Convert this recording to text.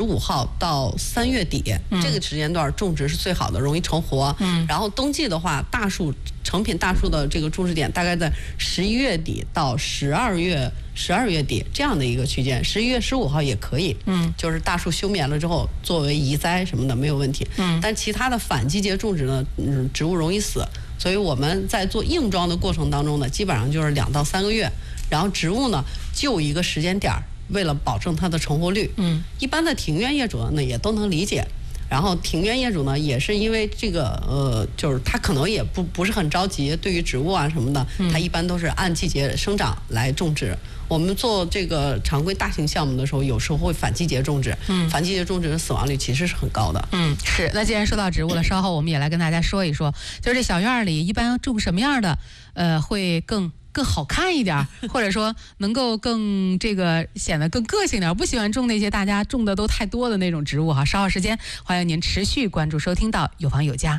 号到3月底，这个时间段种植是最好的，容易成活。然后冬季的话，大树成品大树的这个种植点大概在11月底到12月底这样的一个区间，11月15号也可以。就是大树休眠了之后，作为移栽什么的没有问题。但其他的反季节种植呢，植物容易死，所以我们在做硬装的过程当中呢，基本上就是2到3个月，然后植物呢就一个时间点，为了保证它的成活率。一般的庭院业主呢也都能理解。然后庭院业主呢，也是因为这个就是他可能也不是很着急，对于植物啊什么的，他一般都是按季节生长来种植。我们做这个常规大型项目的时候，有时候会反季节种植，反季节种植的死亡率其实是很高的。 是。那既然说到植物了，稍后我们也来跟大家说一说，就是这小院里一般种什么样的，会更好看一点，或者说能够更这个显得更个性点，不喜欢种那些大家种的都太多的那种植物哈。稍后时间，欢迎您持续关注收听到有房有家。